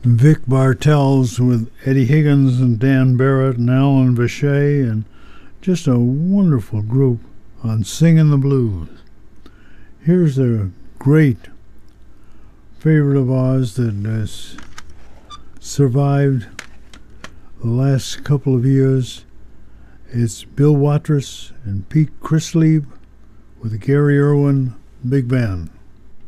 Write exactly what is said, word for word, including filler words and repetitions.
Vic Bartels with Eddie Higgins and Dan Barrett and Alan Vachey, and just a wonderful group on Singing the Blues. Here's a great favorite of ours that has survived the last couple of years. It's Bill Watrous and Pete Chrisley with the Gary Irwin Big Band.